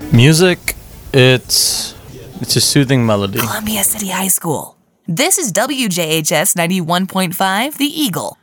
Music, it's a soothing melody. Columbia City High School. This is WJHS 91.5, The Eagle.